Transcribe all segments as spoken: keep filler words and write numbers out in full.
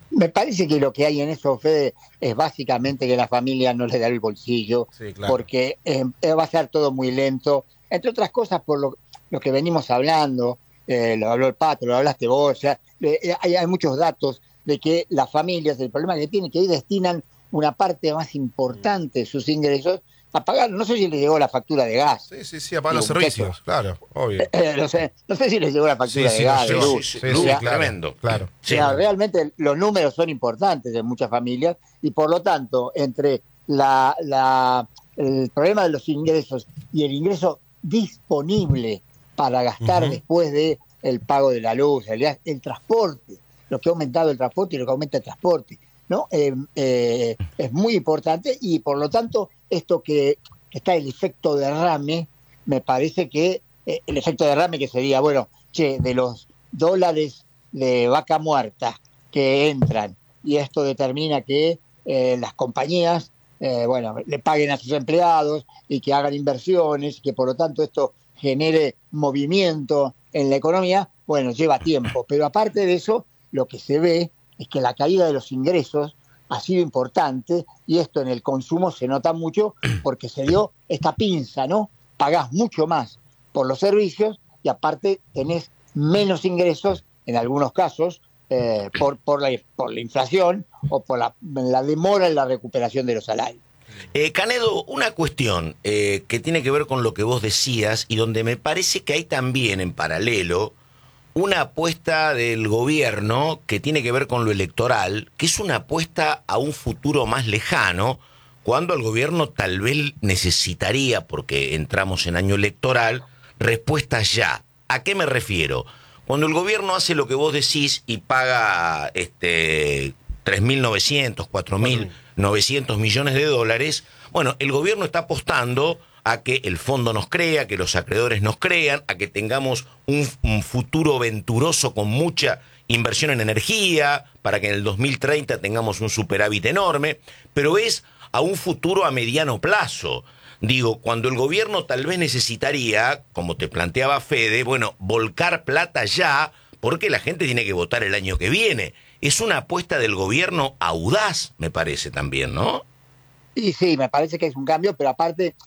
Me parece que lo que hay en eso, Fede, es básicamente que la familia no le da el bolsillo, Sí, claro. porque eh, va a ser todo muy lento, entre otras cosas por lo, lo que venimos hablando, eh, lo habló el Pato, lo hablaste vos, o sea, eh, hay, hay muchos datos de que las familias, el problema que tienen, que ahí destinan una parte más Mm. importante de sus ingresos a pagar, no sé si les llegó la factura de gas, Sí, sí, sí, apagan los digo, muchachos, servicios, claro, obvio. eh, no sé, no sé si les llegó la Sí, factura de sí, nos gas, de Sí, llegó. sí, luz, sí, Sí, o sí, Lu, sea, claro, tremendo. claro. Sí, Mira, Tremendo. realmente los números son importantes en muchas familias y por lo tanto, entre la, la, el problema de los ingresos y el ingreso disponible para gastar Ujú. después de el pago de la luz, el, gas, el transporte, lo que ha aumentado el transporte y lo que aumenta el transporte, ¿no? Eh, eh, es muy importante y por lo tanto, esto que, que está el efecto derrame, me parece que eh, el efecto derrame que sería, bueno, che, de los dólares de vaca muerta que entran y esto determina que eh, las compañías, eh, bueno, le paguen a sus empleados y que hagan inversiones, que por lo tanto esto genere movimiento en la economía, bueno, lleva tiempo. Pero aparte de eso, lo que se ve es que la caída de los ingresos ha sido importante y esto en el consumo se nota mucho porque se dio esta pinza, ¿no? Pagás mucho más por los servicios y aparte tenés menos ingresos en algunos casos eh, por, por, la, por la inflación o por la, la demora en la recuperación de los salarios. Eh, Canedo, una cuestión eh, que tiene que ver con lo que vos decías y donde me parece que hay también en paralelo una apuesta del gobierno que tiene que ver con lo electoral, que es una apuesta a un futuro más lejano, cuando el gobierno tal vez necesitaría, porque entramos en año electoral, respuestas ya. ¿A qué me refiero? Cuando el gobierno hace lo que vos decís y paga este tres mil novecientos, cuatro Cuatro mil mil. novecientos millones de dólares, bueno, el gobierno está apostando a que el fondo nos crea, que los acreedores nos crean, a que tengamos un, un futuro venturoso con mucha inversión en energía, para que en el dos mil treinta tengamos un superávit enorme, pero es a un futuro a mediano plazo. Digo, cuando el gobierno tal vez necesitaría, como te planteaba Fede, bueno, volcar plata ya, porque la gente tiene que votar el año que viene. Es una apuesta del gobierno audaz, me parece también, ¿no? Y sí, me parece que es un cambio, pero aparte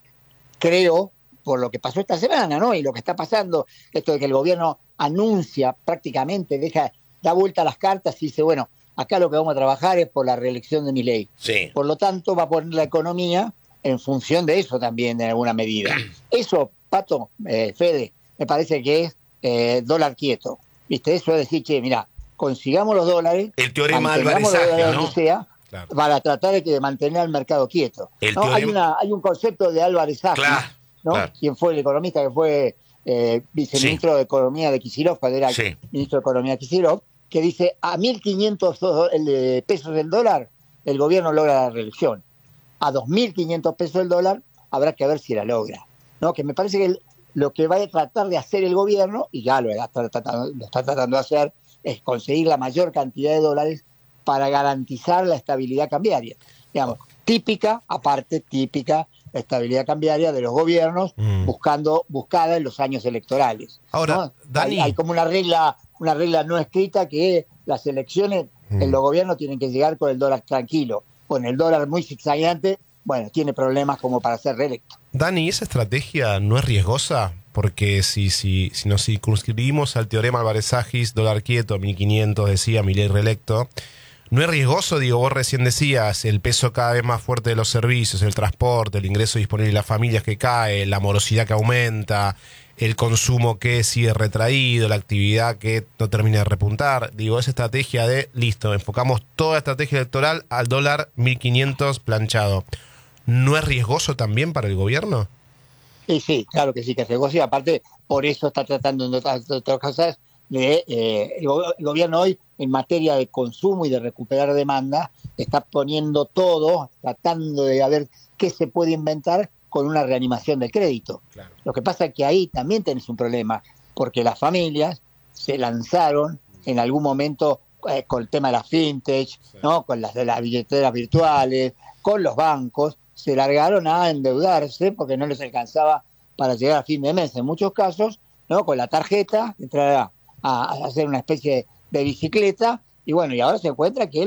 creo, por lo que pasó esta semana, ¿no? Y lo que está pasando, esto de que el gobierno anuncia prácticamente, deja, da vuelta a las cartas y dice, bueno, acá lo que vamos a trabajar es por la reelección de Milei. Sí. Por lo tanto, va a poner la economía en función de eso también, en alguna medida. Eso, Pato, eh, Fede, me parece que es eh, dólar quieto. ¿Viste? Eso es decir, che, mira, consigamos los dólares, El teorema mantengamos los Álvarez-Agio, dólares donde ¿no? sea, Claro. para tratar de, que, de mantener el mercado quieto. El ¿No? Hay, teorema... una, hay un concepto de Álvarez Agis, Claro, ¿no? claro. Quien fue el economista que fue eh, Sí, viceministro de Economía de Kicillof, cuando era sí. ministro de Economía de Kicillof, que dice a mil quinientos pesos del dólar el gobierno logra la reelección. A dos mil quinientos pesos el dólar habrá que ver si la logra. ¿No? Que me parece que el, lo que va a tratar de hacer el gobierno, y ya lo está, tratando, lo está tratando de hacer, es conseguir la mayor cantidad de dólares para garantizar la estabilidad cambiaria. Digamos, típica, aparte, típica, la estabilidad cambiaria de los gobiernos Mm. buscando, buscada en los años electorales. Ahora, ¿No? Hay, hay Dani. como una regla, una regla no escrita que las elecciones en Mm. los gobiernos tienen que llegar con el dólar tranquilo. Con el dólar muy zigzagueante, bueno, tiene problemas como para ser reelecto. Dani, ¿esa estrategia no es riesgosa? Porque si, si, si nos circunscribimos al teorema Álvarez-Agis, dólar quieto, mil quinientos, decía Milei reelecto, ¿no es riesgoso? Digo, vos recién decías, el peso cada vez más fuerte de los servicios, el transporte, el ingreso disponible de las familias que cae, la morosidad que aumenta, el consumo que sigue retraído, la actividad que no termina de repuntar. Digo, esa estrategia de, listo, enfocamos toda la estrategia electoral al dólar mil quinientos planchado. ¿No es riesgoso también para el gobierno? Sí, sí, claro que sí, que es negocio. Aparte, por eso está tratando en otras, otras cosas de eh, el, go- el gobierno hoy en materia de consumo y de recuperar demanda está poniendo todo, tratando de ver qué se puede inventar con una reanimación del crédito. Claro. Lo que pasa es que ahí también tenés un problema, porque las familias se lanzaron en algún momento eh, con el tema de la fintech, Sí. ¿no? Con las de las billeteras virtuales, con los bancos, se largaron a endeudarse porque no les alcanzaba para llegar a fin de mes en muchos casos, ¿no? Con la tarjeta, entrar a, a hacer una especie de bicicleta, y bueno, y ahora se encuentra que